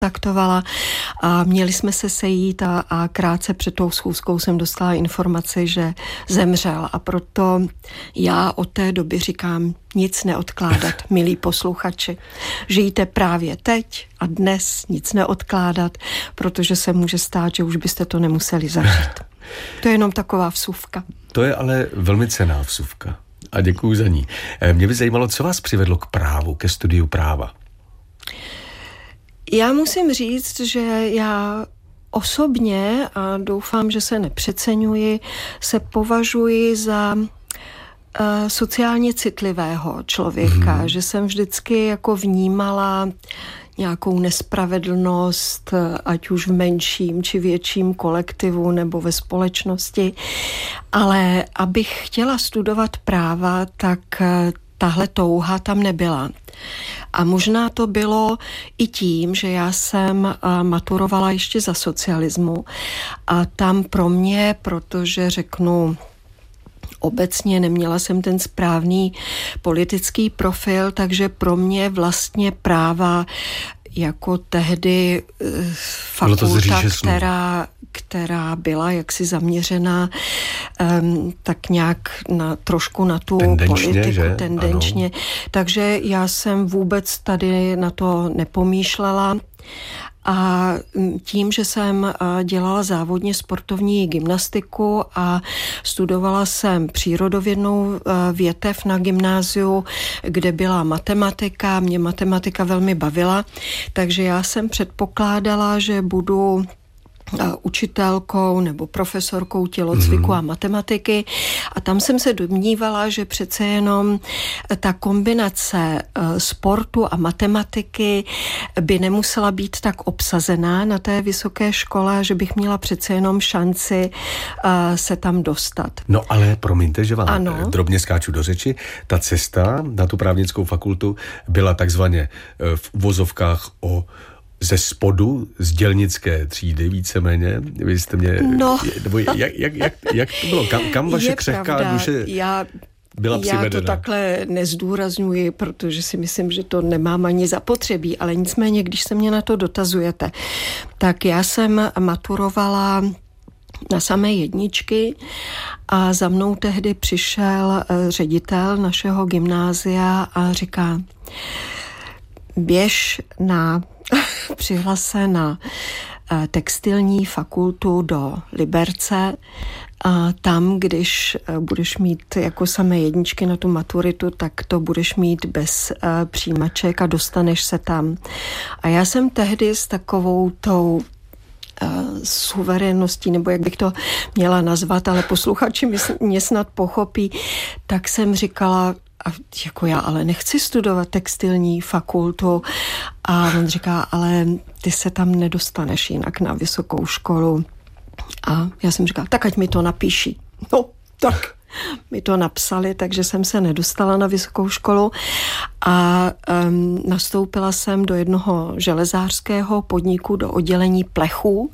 taktovala a měli jsme se sejít a krátce před tou schůzkou jsem dostala informaci, že zemřel a proto já od té doby říkám nic neodkládat, milí posluchači. Žijte právě teď a dnes nic neodkládat, protože se může stát, že už byste to nemuseli zažít. To je jenom taková vsuvka. To je ale velmi cenná vsuvka a děkuju za ní. Mě by zajímalo, co vás přivedlo k právu, ke studiu práva. Já musím říct, že já osobně, a doufám, že se nepřeceňuji, se považuji za sociálně citlivého člověka, že jsem vždycky jako vnímala nějakou nespravedlnost, ať už v menším či větším kolektivu nebo ve společnosti, ale abych chtěla studovat práva, tak tahle touha tam nebyla. A možná to bylo i tím, že já jsem maturovala ještě za socialismu a tam pro mě, protože řeknu obecně neměla jsem ten správný politický profil, takže pro mě práva jako tehdy fakulta, která byla jaksi zaměřená tak nějak trošku na tu politiku, tendenčně. Ano. Takže já jsem vůbec tady na to nepomýšlela. A tím, že jsem dělala závodně sportovní gymnastiku a studovala jsem přírodovědnou větev na gymnáziu, kde byla matematika, mě matematika velmi bavila, takže já jsem předpokládala, že budu učitelkou nebo profesorkou tělocviku a matematiky a tam jsem se domnívala, že přece jenom ta kombinace sportu a matematiky by nemusela být tak obsazená na té vysoké škole, že bych měla přece jenom šanci se tam dostat. No ale promiňte, že vám drobně skáču do řeči, ta cesta na tu právnickou fakultu byla takzvaně v uvozovkách ze spodu, z dělnické třídy víceméně. Vy jste mě... No. Jak to bylo? Kam vaše křehká duše byla přivedena? Já to takhle nezdůrazňuji, protože si myslím, že to nemám ani zapotřebí, ale nicméně, když se mě na to dotazujete, tak já jsem maturovala na samé jedničky a za mnou tehdy přišel ředitel našeho gymnázia a říká, přihlas se na textilní fakultu do Liberce a tam, když budeš mít jako samé jedničky na tu maturitu, tak to budeš mít bez přijímaček a dostaneš se tam. A já jsem tehdy s takovou tou suverénností, nebo jak bych to měla nazvat, ale posluchači mě snad pochopí, tak jsem říkala, a jako já ale nechci studovat textilní fakultu a on říká, ale ty se tam nedostaneš jinak na vysokou školu. A já jsem říkala, tak ať mi to napíší. No, tak mi to napsali, takže jsem se nedostala na vysokou školu a nastoupila jsem do jednoho železářského podniku, do oddělení plechů.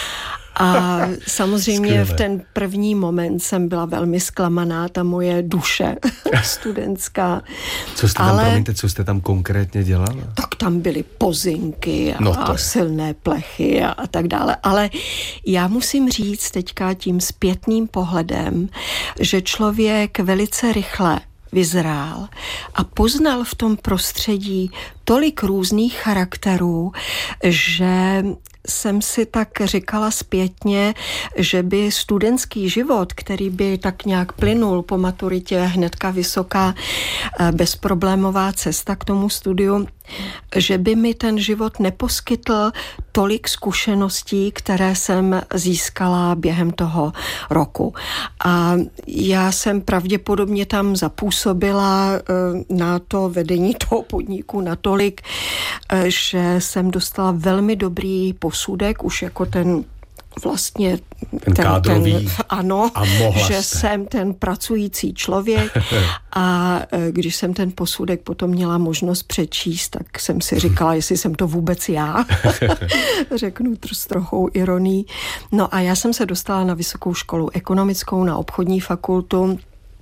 A samozřejmě Skvěle. V ten první moment jsem byla velmi zklamaná, ta moje duše studentská. Co jste tam konkrétně dělala? Tak tam byly pozinky a silné plechy a tak dále. Ale já musím říct teďka tím zpětným pohledem, že člověk velice rychle vyzrál a poznal v tom prostředí tolik různých charakterů, že jsem si tak říkala zpětně, že by studentský život, který by tak nějak plynul po maturitě, hnedka vysoká bezproblémová cesta k tomu studiu, že by mi ten život neposkytl tolik zkušeností, které jsem získala během toho roku. A já jsem pravděpodobně tam zapůsobila na to vedení toho podniku natolik, že jsem dostala velmi dobrý posudek, už jako ten vlastně ten kádrový. Ano, že jste. jsem ten pracující člověk a když jsem ten posudek potom měla možnost přečíst, tak jsem si říkala, jestli jsem to vůbec já. Řeknu s trochou ironií. No a já jsem se dostala na vysokou školu ekonomickou, na obchodní fakultu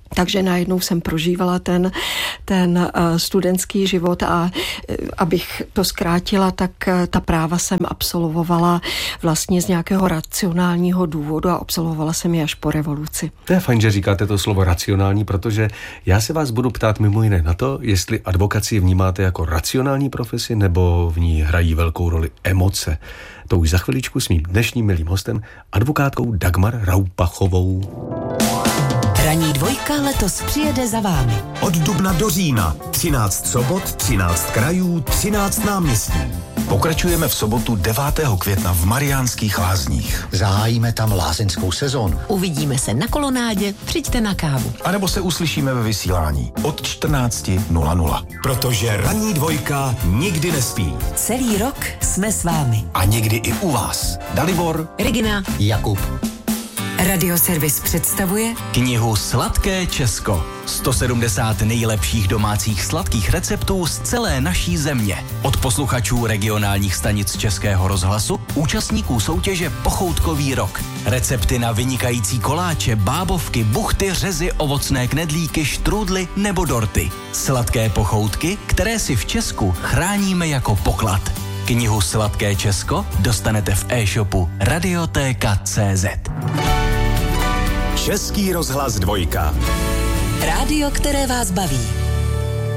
Takže najednou jsem prožívala ten studentský život a abych to zkrátila, tak ta práva jsem absolvovala vlastně z nějakého racionálního důvodu a absolvovala jsem je až po revoluci. To je fajn, že říkáte to slovo racionální, protože já se vás budu ptát mimo jiné na to, jestli advokacii vnímáte jako racionální profesi nebo v ní hrají velkou roli emoce. To už za chviličku s mým dnešním milým hostem, advokátkou Dagmar Raupachovou. Ranní dvojka letos přijede za vámi. Od dubna do října 13 sobot, 13 krajů, 13 náměstí. Pokračujeme v sobotu 9. května v Mariánských Lázních. Zahájíme tam lázeňskou sezónu. Uvidíme se na kolonádě, přijďte na kávu. A nebo se uslyšíme ve vysílání od 14:00. Protože ranní dvojka nikdy nespí. Celý rok jsme s vámi. A někdy i u vás. Dalibor, Regina, Jakub. Radioservis představuje knihu Sladké Česko. 170 nejlepších domácích sladkých receptů z celé naší země. Od posluchačů regionálních stanic Českého rozhlasu, účastníků soutěže Pochoutkový rok. Recepty na vynikající koláče, bábovky, buchty, řezy, ovocné knedlíky, štrůdly nebo dorty. Sladké pochoutky, které si v Česku chráníme jako poklad. Knihu Sladké Česko dostanete v e-shopu Radioteka.cz. Český rozhlas 2. rádio, které vás baví.